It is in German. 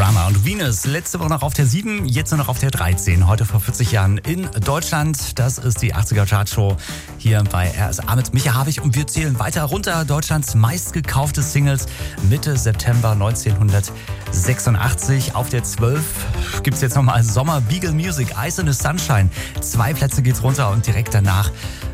Panorama und Venus. Letzte Woche noch auf der 7, jetzt nur noch auf der 13. Heute vor 40 Jahren in Deutschland. Das ist die 80er Chartshow hier bei RSA mit Micha Havig. Und wir zählen weiter runter. Deutschlands meistgekaufte Singles Mitte September 1986. Auf der 12 gibt es jetzt nochmal Sommer Beagle Music, Ice in the Sunshine. 2 Plätze geht's runter und direkt danach